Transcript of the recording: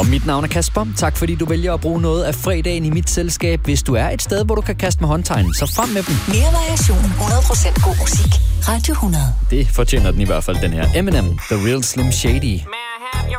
Mit navn er Kasper. Tak fordi du vælger at bruge noget af fredagen i mit selskab. Hvis du er et sted, hvor du kan kaste med håndtegn, så frem med dem. Mere variation, 100% god musik. Radio 100. Det fortjener den i hvert fald, den her. Eminem, The Real Slim Shady.